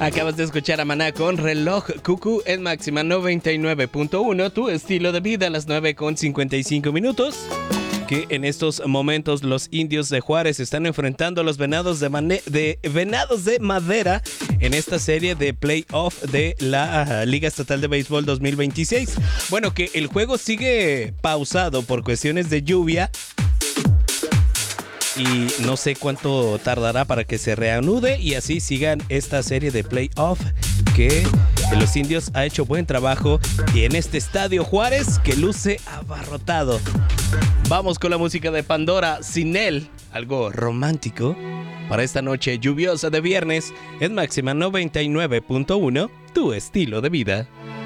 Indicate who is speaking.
Speaker 1: Acabas de escuchar a Maná con Reloj Cucú en máxima 99.1, tu estilo de vida a las 9:55. Que en estos momentos los indios de Juárez están enfrentando a los venados Venados de Madera en esta serie de playoff de la Liga Estatal de Béisbol 2026. Bueno, que el juego sigue pausado por cuestiones de lluvia y no sé cuánto tardará para que se reanude y así sigan esta serie de playoff que los indios ha hecho buen trabajo y en este estadio Juárez que luce abarrotado. Vamos con la música de Pandora, Sin Él, algo romántico para esta noche lluviosa de viernes en máxima 99.1, tu estilo de vida.